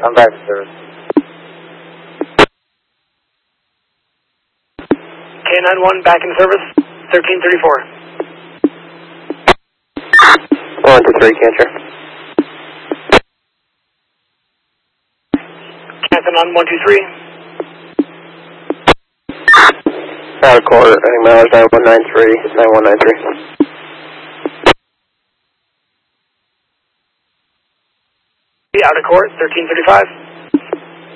I'm back in service. K91 back in service, 1334. 123, cancer. Canton on 123. Out of court, heading mileage 9193, 9193. Out of court, 1335.